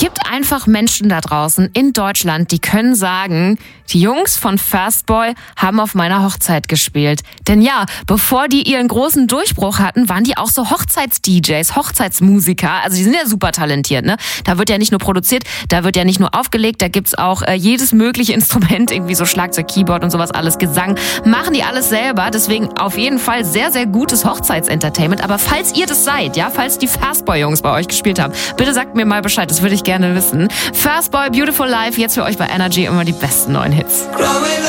gibt einfach Menschen da draußen in Deutschland, die können sagen, die Jungs von Fastboy haben auf meiner Hochzeit gespielt. Denn ja, bevor die ihren großen Durchbruch hatten, waren die auch so Hochzeits-DJs, Hochzeitsmusiker. Also die sind ja super talentiert, ne? Da wird ja nicht nur produziert, da wird ja nicht nur aufgelegt, da gibt's auch jedes mögliche Instrument, irgendwie so Schlagzeug, Keyboard und sowas alles, Gesang. Machen die alles selber, deswegen auf jeden Fall sehr, sehr gutes Hochzeitsentertainment. Aber falls ihr das seid, ja, falls die Fastboy-Jungs bei euch gespielt haben, bitte sagt mir mal Bescheid, das würde ich gerne wissen. Fastboy, Beautiful Life, jetzt für euch bei Energy immer die besten neuen Hits.